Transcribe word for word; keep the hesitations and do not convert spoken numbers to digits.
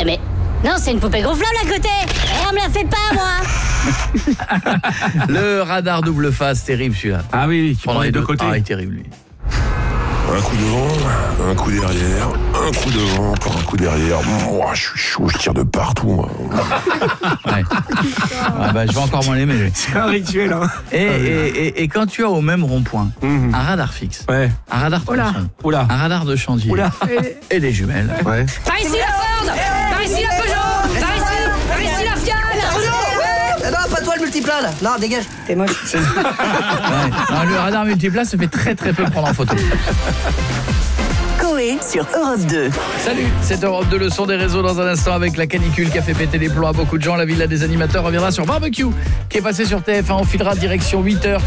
Mais non, c'est une poupée gonflable à côté. Et on me la fait pas, moi. Le radar double face, terrible celui-là. Ah oui, qui prend les deux côtés. Ah, il est terrible lui. Un coup devant, un coup derrière, un coup devant, encore un coup derrière. Moi, je suis chaud, je tire de partout. Moi. Ouais. Ah bah, je vais encore moins l'aimer. C'est un rituel. Hein. Et, et, et, et quand tu as au même rond-point mm-hmm. un radar fixe, ouais. un radar tronçon, Oula. un radar de chantier Oula. Et, et les jumelles. Ouais. Par ici la Ford, par ici la Peugeot, par ici, par ici la Fiat. Non, pas toi le multiplat là. Non, dégage. T'es moche. Ouais. Non, le radar multiplat se fait très très peu prendre en photo. Coé sur Europe deux. Salut, c'est Europe deux, le son des réseaux dans un instant avec la canicule qui a fait péter les plombs à beaucoup de gens. La villa des animateurs reviendra sur Barbecue qui est passé sur T F un. On filera direction huit heures.